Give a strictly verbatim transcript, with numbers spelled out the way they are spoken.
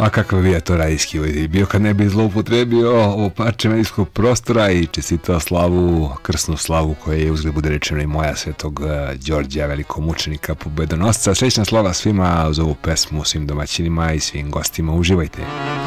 A kakav bi ja to radijski bio kad ne bi zloupotrebio ovo parče medijskog prostora i čestitao slavu, krsnu slavu koja je uzgled bude rečeno i moja svetog Đorđa, velikog mučenika pobedonosca. Srećna slava svima uz ovu pesmu, svim domaćinima i svim gostima. Uživajte.